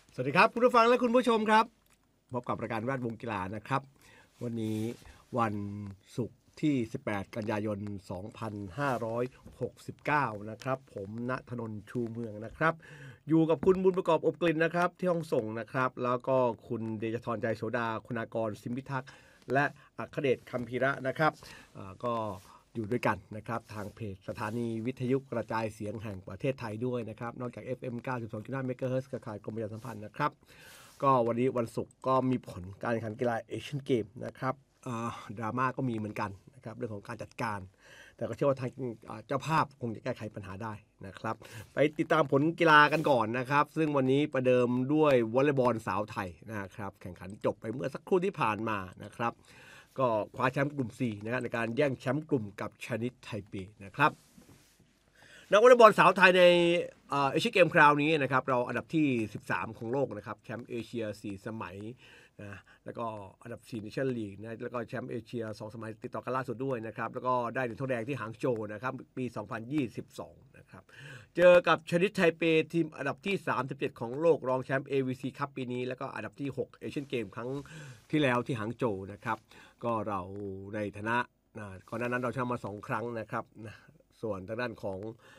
สวัสดีครับคุณผู้ฟังและคุณผู้ชมครับพบกับรายการแวดวงกีฬานะครับวันนี้วันศุกร์ที่18กันยายน2569นะครับผมณถนนชูเมืองนะครับอยู่กับคุณบุญประกอบอบกลิ่นนะครับที่ห้องส่งนะครับแล้วก็คุณเดชธรใจโสดาคุณากรสิมพิทักษ์และอัครเดชคัมภีระนะครับก็อยู่ด้วยกันนะครับทางเพจสถานีวิทยุกระจายเสียงแห่งประเทศไทยด้วยนะครับนอกจาก FM 92.5 เมกะเฮิรตซ์เครือข่ายกรมประชาสัมพันธ์นะครับก็วันนี้วันศุกร์ก็มีผลการแข่งขันกีฬาเอเชียนเกมนะครับดราม่าก็มีเหมือนกันนะครับเรื่องของการจัดการแต่ก็เชื่อว่าทางเจ้าภาพคงจะแก้ไขปัญหาได้นะครับไปติดตามผลกีฬากันก่อนนะครับซึ่งวันนี้ประเดิมด้วยวอลเลย์บอลสาวไทยนะครับแข่งขันจบไปเมื่อสักครู่ที่ผ่านมานะครับก็คว้าแชมป์กลุ่ม 4 นะครับในการแย่งแชมป์กลุ่มกับชนิดไทเปนะครับนักวอลเลย์บอลสาวไทยในเอเชียนเกมคราวนี้นะครับเราอันดับที่13ของโลกนะครับแชมป์เอเชีย4สมัยนะแล้วก็อันดับ4ในเนชั่นลีกนะแล้วก็แชมป์เอเชีย2สมัยติดต่อกันล่าสุดด้วยนะครับแล้วก็ได้เหรียญทองแดงที่หางโจวนะครับปี2022นะครับเจอกับชนิดไทเปทีมอันดับที่37ของโลกรองแชมป์ AVC คัพปีนี้แล้วก็อันดับที่6เอเชียนเกมครั้งที่แล้วที่หางโจวนะครับก็เราในฐานะก่อนหน้านั้นเราชนะมา2ครั้งนะครับส่วนทางด้านของ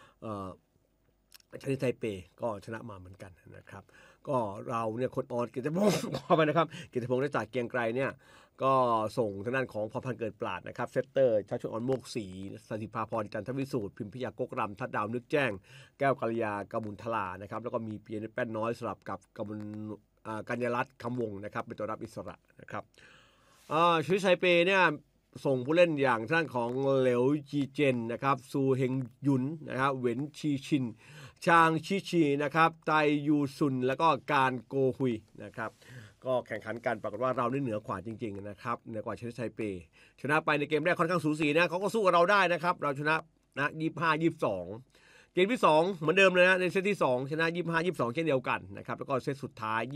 ชนิดไทเปก็ชนะมาเหมือนกันนะครับก็เราเนี่ยคนออนกิตติพงศ์ขอไปนะครับกิตติพงศ์ได้จากเกียงไกรเนี่ยก็ส่งทางด้านของพรพันธ์เกิดปราดนะครับเซตเตอร์ชาชนอ่อนโมกศรีสถิภาพรจันทวิสูตรพิมพิยากกรำทัดดาวนึกแจ้งแก้วกัลยากมุลทลานะครับแล้วก็มีเปียแป้นน้อยสลับกับกมุลกัญญรัตน์คำวงนะครับเป็นตัวรับอิสระนะครับชนิดไทเปเนี่ยส่งผู้เล่นอย่างท่านของเหลวจีเจนนะครับซูเฮงยุนนะครับเหวินชีชินชางชิชีนะครับไตยูซุนแล้วก็การโกฮุยนะครับก็แข่งขันกันปรากฏว่าเรานี่เหนือกว่าจริงๆนะครับเหนือกว่าชนิดไทเปชนะไปในเกมแรกค่อนข้างสูสีนะเขาก็สู้กับเราได้นะครับเราชนะนะ25-22เกมที่2เหมือนเดิมเลยนะในเซตที่2ชนะ25-22เช่นเดียวกันนะครับแล้วก็เซตสุดท้าย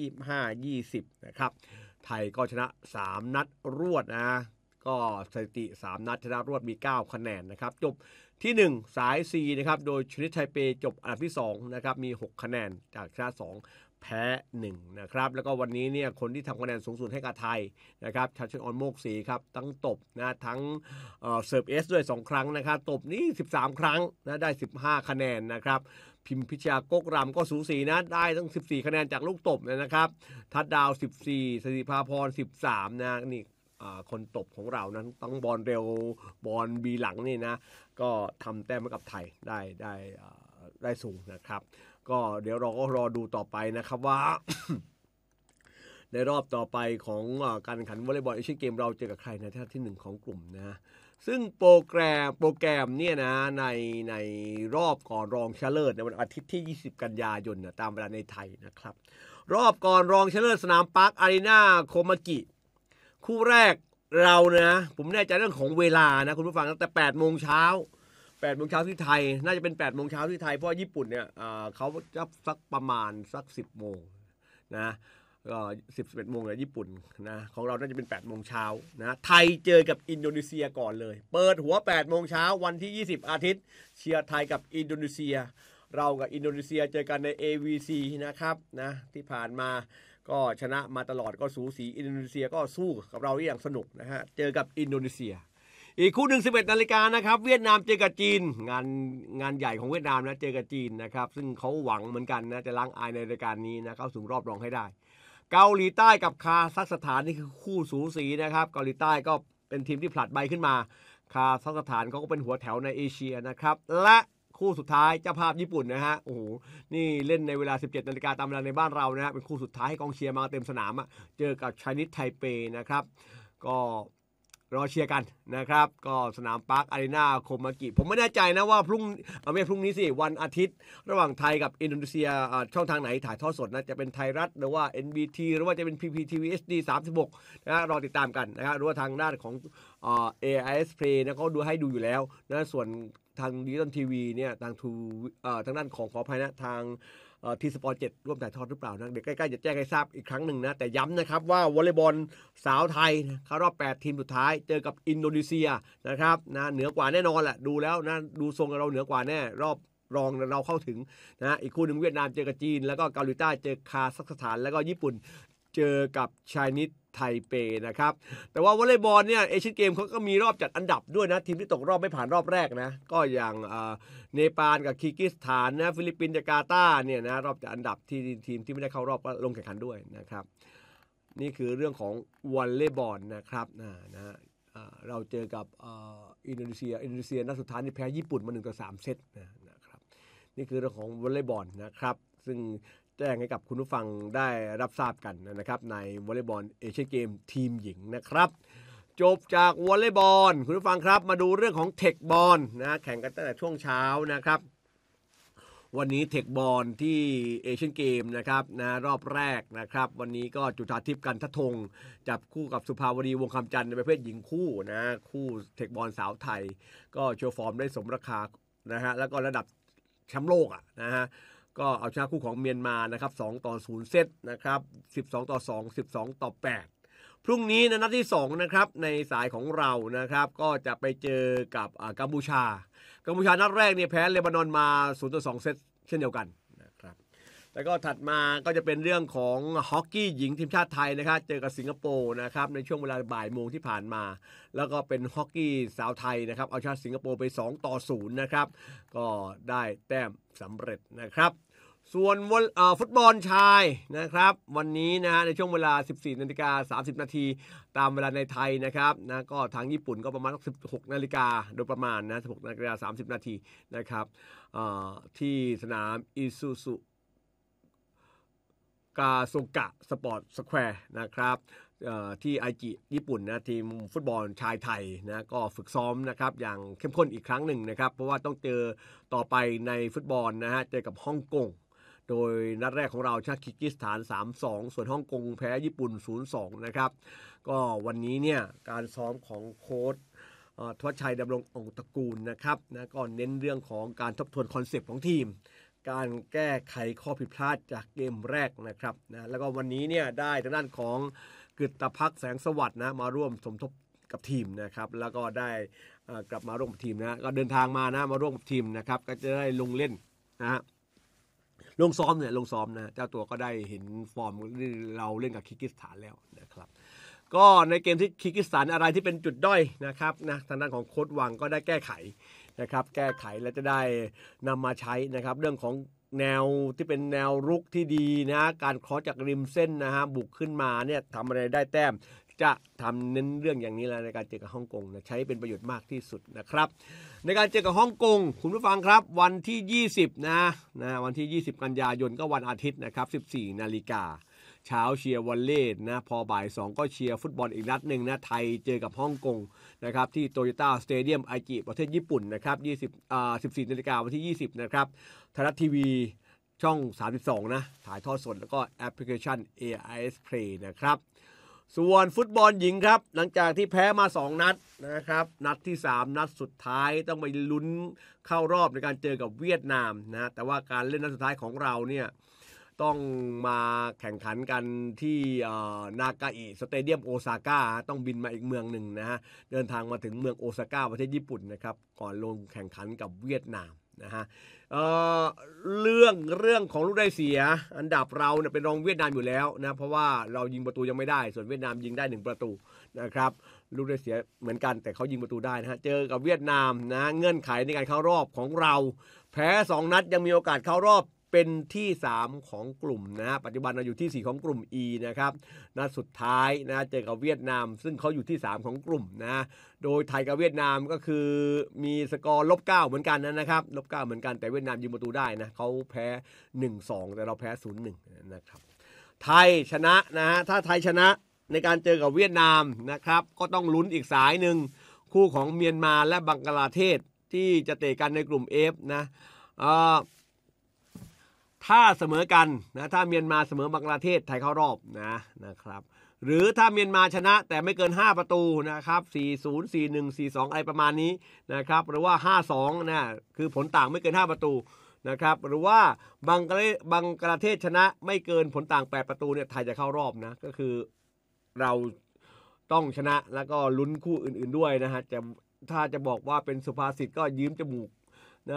25-20นะครับไทยก็ชนะ3นัดรวดนะก็สถิติ3นัดชนะรวดมี9คะแนนนะครับจบที่1สาย C นะครับโดยชนิดไทเปจบอันดับที่2นะครับมี6คะแนนจากชนะ2แพ้1นะครับแล้วก็วันนี้เนี่ยคนที่ทำคะแนนสูงสุดให้กับไทยนะครับชาชนอ่อนโมกศรีครับทั้งตบนะทั้งเสิร์ฟเอสด้วย2ครั้งนะครับตบนี่13ครั้งนะได้15คะแนนนะครับพิมพิชยากกรำก็สูสีนะได้ทั้ง14คะแนนจากลูกตบนะครับทัดดาว14สถิภาพร13นะนี่คนตบของเรานั้นต้องบอลเร็วบอลบีหลังนี่นะก็ทำแต้มให้กับไทยได้สูงนะครับก็เดี๋ยวเราก็รอดูต่อไปนะครับว่า ในรอบต่อไปของการแข่งขันวอลเลย์บอลเอเชียนเกมเราเจอกับใครในที่1ของกลุ่มนะซึ่งโปรแกรมเนี่ยนะในรอบก่อนรองชนะเลิศในวันอาทิตย์ที่20กันยายนตามเวลาในไทยนะครับรอบก่อนรองชนะเลิศสนามปาร์คอารีนาโคมากิคู่แรกเรานะผมแน่ใจเรื่องของเวลานะคุณผู้ฟังตั้งแต่8 โมงเช้าที่ไทยน่าจะเป็น8 โมงเช้าที่ไทยเพราะญี่ปุ่นเนี่ยเขาจะสักประมาณสัก10 โมงนะก็11 โมงเลยญี่ปุ่นนะของเราน่าจะเป็น8 โมงเช้านะไทยเจอกับอินโดนีเซียก่อนเลยเปิดหัว8 โมงเช้าวันที่20อาทิตย์เชียร์ไทยกับอินโดนีเซียเรากับอินโดนีเซียเจอกันใน AVC นะครับนะที่ผ่านมาก็ชนะมาตลอดก็สูสีอินโดนีเซียก็สู้กับเราอย่างสนุกนะฮะเจอกับอินโดนีเซียอีกคู่หนึ่ง11 นาฬิกานะครับเวียดนามเจอกับจีนงานใหญ่ของเวียดนามนะเจอกับจีนนะครับซึ่งเขาหวังเหมือนกันนะจะล้างอายในรายการนี้นะเข้าสู่รอบรองให้ได้เกาหลีใต้กับคาซัคสถานนี่คือคู่สูสีนะครับเกาหลีใต้ก็เป็นทีมที่ผลัดใบขึ้นมาคาซัคสถานเขาก็เป็นหัวแถวในเอเชียนะครับและคู่สุดท้ายเจ้าภาพญี่ปุ่นนะฮะโอ้โหนี่เล่นในเวลา 17 นาฬิกาตามเวลาในบ้านเรานะฮะเป็นคู่สุดท้ายให้กองเชียร์มาเต็มสนามอ่ะเจอกับชนิดไทเปนะครับก็รอเชียร์กันนะครับก็สนามปาร์คอารีนาโคมากิผมไม่แน่ใจนะว่าพรุ่งนี้สิวันอาทิตย์ระหว่างไทยกับอินโดนีเซียช่องทางไหนถ่ายทอดสดนะจะเป็นไทยรัฐหรือว่า NBT หรือว่าจะเป็น PPTV HD 36นะรอติดตามกันนะครับหรือว่าทางด้านของAIS Play นะเขาดูให้ดูอยู่แล้วนะส่วนทางดิจิตอลทีวีเนี่ยทางด้านของขออภัยนะทางทีสปอร์ต7ร่วมถ่ายทอดหรือเปล่านะเดี๋ยวใกล้ๆจะแจ้งให้ทราบอีกครั้งหนึ่งนะแต่ย้ำนะครับว่าวอลเลย์บอลสาวไทยเข้ารอบ8 ทีมสุดท้ายเจอกับอินโดนีเซียนะครับนะเหนือกว่าแน่นอนแหละดูแล้วนะดูทรงเราเหนือกว่าแน่รอบรองเราเข้าถึงนะอีกคู่หนึ่งเวียดนามเจอกับจีนแล้วก็เกาหลีใต้เจอคาซัคสถานแล้วก็ญี่ปุ่นเจอกับไชนีสไทเปนะครับแต่ว่าวอลเลย์บอลเนี่ยเอเชียนเกมเขาก็มีรอบจัดอันดับด้วยนะทีมที่ตกรอบไม่ผ่านรอบแรกนะก็อย่างเนปาลกับคีร์กิสถานนะฟิลิปปินส์จาการ์ตาเนี่ยนะรอบจัดอันดับที่ทีมที่ไม่ได้เข้ารอบก็ลงแข่งขันด้วยนะครับนี่คือเรื่องของวอลเลย์บอลนะครับนะเราเจอกับอินโดนีเซียนัดสุดท้ายนี่แพ้ญี่ปุ่นมา1-3เซตนะครับนี่คือเรื่องของวอลเลย์บอลนะครับซึ่งแจ้งให้กับคุณผู้ฟังได้รับทราบกันนะครับในวอลเลย์บอลเอเชียนเกมทีมหญิงนะครับจบจากวอลเลย์บอลคุณผู้ฟังครับมาดูเรื่องของเทคบอลนะแข่งกันตั้งแต่ช่วงเช้านะครับวันนี้เทคบอลที่เอเชียนเกมนะครับนะรอบแรกนะครับวันนี้ก็จุฑาทิพย์กันทธงจับคู่กับสุภาวดีวงคำจันทร์ในประเภทหญิงคู่นะคู่เทคบอลสาวไทยก็โชว์ฟอร์มได้สมราคานะฮะแล้วก็ระดับแชมป์โลกนะฮะก็เอาชนะคู่ของเมียนมานะครับ2-0เซตนะครับ12-2 12-8พรุ่งนี้นะนัดที่2นะครับในสายของเรานะครับก็จะไปเจอกับกัมพูชานัดแรกเนี่ยแพ้เลบานอนมา0-2เซตเช่นเดียวกันนะครับแล้วก็ถัดมาก็จะเป็นเรื่องของฮอกกี้หญิงทีมชาติไทยนะครับเจอกับสิงคโปร์นะครับในช่วงเวลาบ่ายโมงที่ผ่านมาแล้วก็เป็นฮอกกี้สาวไทยนะครับเอาชนะสิงคโปร์ไป2-0นะครับก็ได้แต้มสำเร็จนะครับส่วนฟุตบอลชายนะครับวันนี้นะในช่วงเวลา 14:30 นาทีตามเวลาในไทยนะครับนะก็ทางญี่ปุ่นก็ประมาณ 16 นาฬิกาโดยประมาณนะ 16:30 นาทีนะครับที่สนามอิซูซุกาโซกะสปอร์ตสแควร์นะครับที่ไอจิญี่ปุ่นนะทีมฟุตบอลชายไทยนะก็ฝึกซ้อมนะครับอย่างเข้มข้นอีกครั้งหนึ่งนะครับเพราะว่าต้องเจอต่อไปในฟุตบอลนะฮะเจอกับฮ่องกงโดยนัดแรกของเราชนะคีร์กิสถาน 3-2 ส่วนฮ่องกงแพ้ญี่ปุ่น 0-2 นะครับก็วันนี้เนี่ยการซ้อมของโค้ชทวัชชัยดำรงองค์ตระกูลนะครับนะก็เน้นเรื่องของการทบทวนคอนเซปต์ของทีมการแก้ไขข้อผิดพลาดจากเกมแรกนะครับนะแล้วก็วันนี้เนี่ยได้ทางด้านของกฤตภักดิ์แสงสวัสดิ์นะมาร่วมสมทบกับทีมนะครับแล้วก็ได้กลับมาร่วมกับทีมนะก็เดินทางมานะมาร่วมกับทีมนะครับก็จะได้ลงเล่นนะลงซ้อมนะเจ้าตัวก็ได้เห็นฟอร์มเราเล่นกับคีร์กิสถานแล้วนะครับก็ในเกมที่คีร์กิสถานอะไรที่เป็นจุดด้อยนะครับนะทางด้านของโค้ชวังก็ได้แก้ไขนะครับแก้ไขและจะได้นำมาใช้นะครับเรื่องของแนวที่เป็นแนวรุกที่ดีนะการคอสจากริมเส้นนะฮะบุกขึ้นมาเนี่ยทำอะไรได้แต้มจะทำเน้นเรื่องอย่างนี้แล้วในการเจอกับฮ่องกงนะใช้เป็นประโยชน์มากที่สุดนะครับในการเจอกับฮ่องกงคุณผู้ฟังครับวันที่20นะวันที่20กันยายนก็วันอาทิตย์นะครับ14 นาฬิกาเช้าเชียร์วอลเลย์นะพอบ่าย2ก็เชียร์ฟุตบอลอีกนัดหนึ่งนะไทยเจอกับฮ่องกงนะครับที่โตโยต้าสเตเดียมไอจิประเทศญี่ปุ่นนะครับ14 นาฬิกาวันที่20นะครับไทยรัฐทีวีช่อง32นะถ่ายทอดสดแล้วก็แอปพลิเคชัน AIS Play นะครับส่วนฟุตบอลหญิงครับหลังจากที่แพ้มา2นัดนะครับนัดที่3นัดสุดท้ายต้องไปลุ้นเข้ารอบในการเจอกับเวียดนามนะแต่ว่าการเล่นนัดสุดท้ายของเราเนี่ยต้องมาแข่งขันกันที่นากาอิสเตเดียมโอซาก้าต้องบินมาอีกเมืองหนึ่งนะฮะเดินทางมาถึงเมืองโอซาก้าประเทศญี่ปุ่นนะครับก่อนลงแข่งขันกับเวียดนามนะฮะเรื่องของลูกได้เสียอันดับเราเนี่ยเป็นรองเวียดนามอยู่แล้วนะเพราะว่าเรายิงประตูยังไม่ได้ส่วนเวียดนามยิงได้1ประตูนะครับลูกได้เสียเหมือนกันแต่เขายิงประตูได้นะฮะเจอกับเวียดนามนะเงื่อนไขในการเข้ารอบของเราแพ้2นัดยังมีโอกาสเข้ารอบเป็นที่3ของกลุ่มนะปัจจุบันเราอยู่ที่4ของกลุ่ม E นะครับนัดสุดท้ายนะเจอกับเวียดนามซึ่งเขาอยู่ที่3ของกลุ่มนะโดยไทยกับเวียดนามก็คือมีสกอร์-9เหมือนกันนะครับ-9เหมือนกันแต่เวียดนามยิงประตูได้นะเขาแพ้ 1-2 แต่เราแพ้ 0-1 นะครับไทยชนะนะฮะถ้าไทยชนะในการเจอกับเวียดนามนะครับก็ต้องลุ้นอีกสายหนึ่งคู่ของเมียนมาและบังกลาเทศที่จะเตะกันในกลุ่ม F นะถ้าเสมอกันนะถ้าเมียนมาเสมอบังกลาเทศไทยเข้ารอบนะครับหรือถ้าเมียนมาชนะแต่ไม่เกิน5ประตูนะครับ4-0 4-1 4-2อะไรประมาณนี้นะครับหรือว่า 5-2 นะคือผลต่างไม่เกิน5ประตูนะครับหรือว่าบังกลาเทศชนะไม่เกินผลต่าง8ประตูเนี่ยไทยจะเข้ารอบนะก็คือเราต้องชนะแล้วก็ลุ้นคู่อื่นๆด้วยนะฮะถ้าจะบอกว่าเป็นสุภาษิตก็ยืมจมูกนะ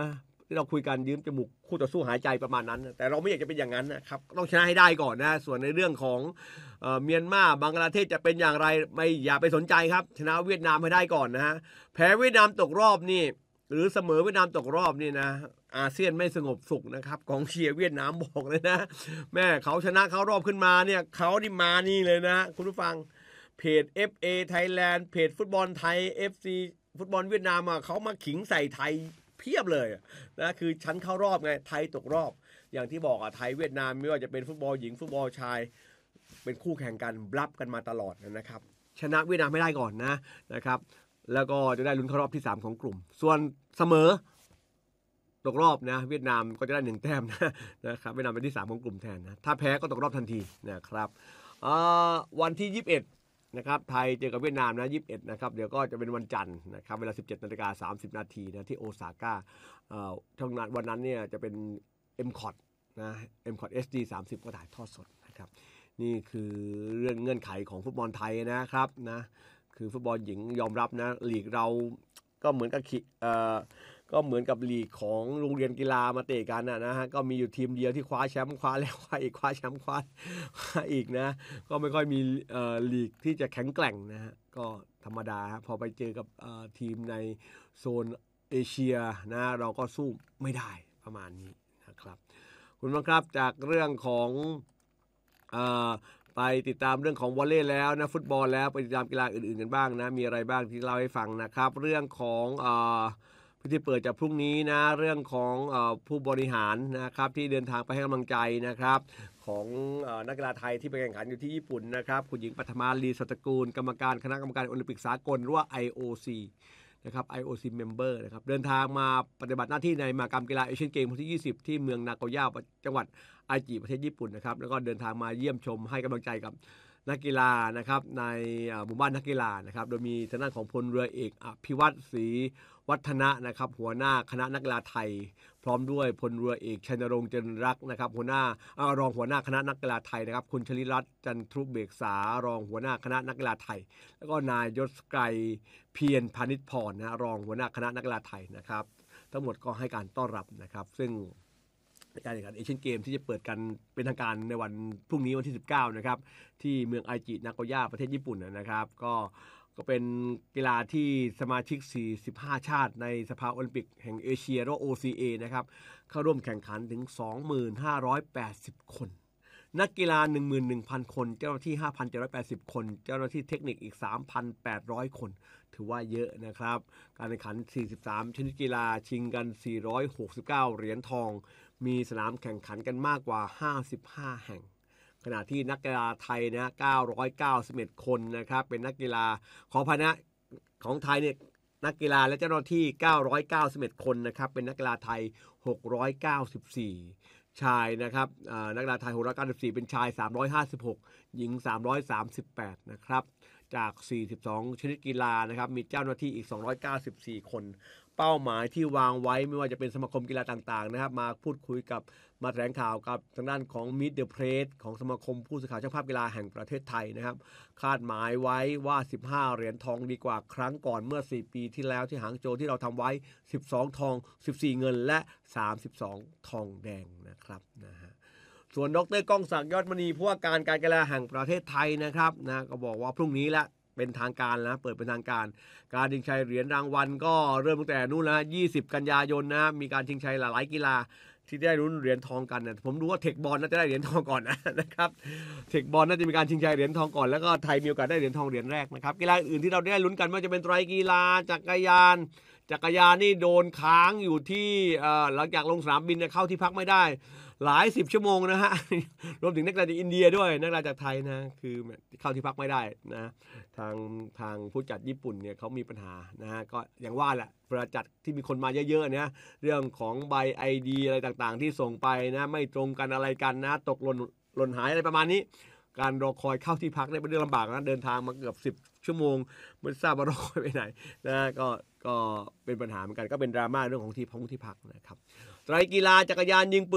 ที่เราคุยกันยืมจมูกคู่ต่อสู้หายใจประมาณนั้นแต่เราไม่อยากจะเป็นอย่างนั้นนะครับต้องชนะให้ได้ก่อนนะส่วนในเรื่องของเมียนมาบังกลาเทศจะเป็นอย่างไรไม่อย่าไปสนใจครับชนะเวียดนามให้ได้ก่อนนะฮะแพ้เวียดนามตกรอบนี่หรือเสมอเวียดนามตกรอบนี่นะอาเซียนไม่สงบสุขนะครับกองเชียร์เวียดนามบอกเลยนะแม่เขาชนะเขารอบขึ้นมาเนี่ยเขานี่มานี่เลยนะคุณผู้ฟังเพจ FA Thailand เพจฟุตบอลไทย FC ฟุตบอลเวียดนามเขามาขิงใส่ไทยเพียบเลยนะคือชั้นเข้ารอบไงไทยตกรอบอย่างที่บอกไทยเวียดนามไม่ว่าจะเป็นฟุตบอลหญิงฟุตบอลชายเป็นคู่แข่งกันบลับกันมาตลอดนะครับชนะเวียดนามไม่ได้ก่อนนะครับแล้วก็จะได้ลุ้นเข้ารอบที่3ของกลุ่มส่วนเสมอตกรอบนะเวียดนามก็จะได้1แต้มนะครับเวียดนามเป็นที่3ของกลุ่มแทนนะถ้าแพ้ก็ตกรอบทันทีนะครับวันที่21นะครับไทยเจอกับเวียดนามนะ21นะครับเดี๋ยวก็จะเป็นวันจันทร์นะครับเวลา 17:30 น.นะที่โอซาก้าทั้งนั้นวันนั้นเนี่ยจะเป็น MCOT นะ MCOT HD 30ก็ถ่ายทอดสดนะครับนี่คือเรื่องเงื่อนไขของฟุตบอลไทยนะครับนะคือฟุตบอลหญิงยอมรับนะลีกเราก็เหมือนกับลีกของโรงเรียนกีฬามาเตะกันนะฮะก็มีอยู่ทีมเดียวที่คว้าแชมป์คว้าแล้วคว้าอีกคว้าแชมป์คว้าอีกนะก็ไม่ค่อยมีลีกที่จะแข็งแกร่งนะฮะก็ธรรมดาพอไปเจอกับทีมในโซนเอเชียนะเราก็สู้ไม่ได้ประมาณนี้นะครับคุณผู้ชมครับจากเรื่องของไปติดตามเรื่องของวอลเลย์แล้วนะฟุตบอลแล้วไปติดตามกีฬาอื่นๆกันบ้างนะมีอะไรบ้างที่เล่าให้ฟังนะครับเรื่องของพิธีเปิดจากพรุ่งนี้นะเรื่องของผู้บริหารนะครับที่เดินทางไปให้กำลังใจนะครับของนักกีฬาไทยที่ไปแข่งขันอยู่ที่ญี่ปุ่นนะครับคุณหญิงปัทมาลีสัตกูลกรรมการคณะกรรมการโอลิมปิกสากลหรือว่า IOC นะครับ IOC member นะครับเดินทางมาปฏิบัติหน้าที่ในมหกรรมกีฬาเอเชียนเกมส์ที่20ที่เมืองนาโกย่าจังหวัดไอจิประเทศญี่ปุ่นนะครับแล้วก็เดินทางมาเยี่ยมชมให้กำลังใจกับนักกีฬานะครับในหมู่บ้านนักกีฬานะครับโดยมีทางด้านของพลเรือเอกอภิวัตรศรีวัฒนะนะครับหัวหน้าคณะนักกีฬาไทยพร้อมด้วยพลเรือเอกชัยนรงค์เจริญรักษ์นะครับรองหัวหน้าคณะนักกีฬาไทยนะครับคุณชลิรัตน์จันทรุเบกษารองหัวหน้าคณะนักกีฬาไทยแล้วก็นายยศไกรเพียรพานิชพรนะรองหัวหน้าคณะนักกีฬาไทยนะครับทั้งหมดก็ให้การต้อนรับนะครับซึ่งการแข่งขันเอเชียนเกมที่จะเปิดกันเป็นทางการในวันพรุ่งนี้วันที่19นะครับที่เมืองไอจินาโกย่าประเทศญี่ปุ่นนะครับก็เป็นกีฬาที่สมาชิก45ชาติในสภาโอลิมปิกแห่งเอเชียหรือ OCA นะครับเข้าร่วมแข่งขันถึง 2580 คนนักกีฬา 11,000 คนเจ้าหน้าที่ 5,780 คนเจ้าหน้าที่เทคนิคอีก 3,800 คนถือว่าเยอะนะครับการแข่งขัน43ชนิดกีฬาชิงกัน469เหรียญทองมีสนามแข่งขันกันมากกว่า55แห่งขณะที่นักกีฬาไทยนะ991คนนะครับเป็นนักกีฬาของพนะของไทยเนี่ยนักกีฬาและเจ้าหน้าที่991คนนะครับเป็นนักกีฬาไทย694ชายนะครับนักกีฬาไทย694เป็นชาย356หญิง338นะครับจาก42ชนิดกีฬานะครับมีเจ้าหน้าที่อีก294คนเป้าหมายที่วางไว้ไม่ว่าจะเป็นสมาคมกีฬาต่างๆนะครับมาพูดคุยกับมาแถลงข่าวกับทางด้านของ Meet the Press ของสมาคมผู้สื่อข่าวช่างภาพกีฬาแห่งประเทศไทยนะครับคาดหมายไว้ว่า15เหรียญทองดีกว่าครั้งก่อนเมื่อ4ปีที่แล้วที่หางโจวที่เราทำไว้12ทอง14เงินและ32ทองแดงนะครับนะฮะส่วนดร.ก้องศักดิ์ยอดมณีผู้ว่าการการกีฬาแห่งประเทศไทยนะครับนะก็บอกว่าพรุ่งนี้ละเป็นทางการนะเปิดเป็นทางการการชิงชัยเหรียญรางวัลก็เริ่มตั้งแต่นู่นแล้ว20กันยายนนะมีการชิงชัยหลายกีฬาที่ได้ลุ้นเหรียญทองกันนะผมดูว่าเทคบอลน่าจะได้เหรียญทองก่อนนะครับเทคบอลน่าจะมีการชิงชัยเหรียญทองก่อนแล้วก็ไทยมีโอกาสได้เหรียญทองเหรียญแรกนะครับกีฬาอื่นที่เราได้ลุ้นกันไม่ว่าจะเป็นไตรกีฬาจักรยานนี่โดนค้างอยู่ที่หลังจากลงสนามบินเข้าที่พักไม่ได้หลาย10ชั่วโมงนะฮะรวมถึงนักกีฬาจากอินเดียด้วยนักกีฬาจากไทยนะคือเข้าที่พักไม่ได้นะทางผู้จัดญี่ปุ่นเนี่ยเขามีปัญหานะฮะก็อย่างว่าแหละเวลาจัดที่มีคนมาเยอะๆเนี่ยเรื่องของใบ ID อะไรต่างๆที่ส่งไปนะไม่ตรงกันอะไรกันนะตกหล่นหายอะไรประมาณนี้การรอคอยเข้าที่พักเนี่ยเป็นเรื่องลำบากนะเดินทางมาเกือบ10ชั่วโมงไม่ทราบว่ารอคอยไปไหนนะก็เป็นปัญหาเหมือนกันก็เป็นดราม่าเรื่องของที่พักนะครับไตรกีฬาจักรยานยิง